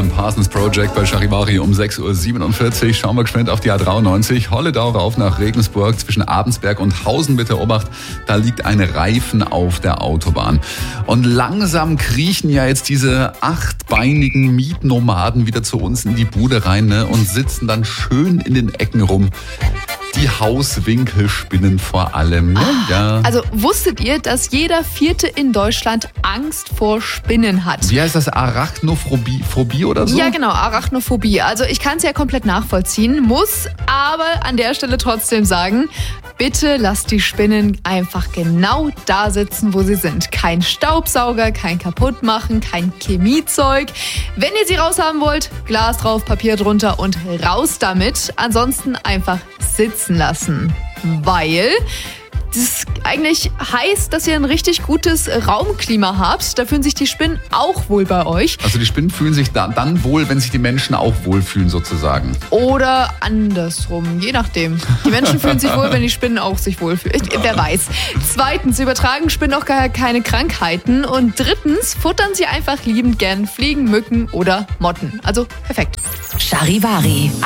Alan Parsons Project bei Charivari um 6.47 Uhr. Schauen wir geschwind auf die A93. Holledau rauf nach Regensburg zwischen Abensberg und Hausen. Bitte Obacht, da liegt ein Reifen auf der Autobahn. Und langsam kriechen ja jetzt diese 8-beinigen Mietnomaden wieder zu uns in die Bude rein, ne, und sitzen dann schön in den Ecken rum. Die Hauswinkelspinnen vor allem. Ja. Also wusstet ihr, dass jeder Vierte in Deutschland Angst vor Spinnen hat? Wie heißt das? Arachnophobie oder so? Ja, genau, Arachnophobie. Also ich kann es ja komplett nachvollziehen, muss aber an der Stelle trotzdem sagen, bitte lasst die Spinnen einfach genau da sitzen, wo sie sind. Kein Staubsauger, kein Kaputtmachen, kein Chemiezeug. Wenn ihr sie raushaben wollt, Glas drauf, Papier drunter und raus damit. Ansonsten einfach sitzen lassen, weil das eigentlich heißt, dass ihr ein richtig gutes Raumklima habt. Da fühlen sich die Spinnen auch wohl bei euch. Also die Spinnen fühlen sich dann wohl, wenn sich die Menschen auch wohlfühlen sozusagen. Oder andersrum, je nachdem. Die Menschen fühlen sich wohl, wenn die Spinnen auch sich wohlfühlen. Wer weiß. Zweitens, übertragen Spinnen auch gar keine Krankheiten. Und drittens, futtern sie einfach liebend gern Fliegen, Mücken oder Motten. Also perfekt. Charivari.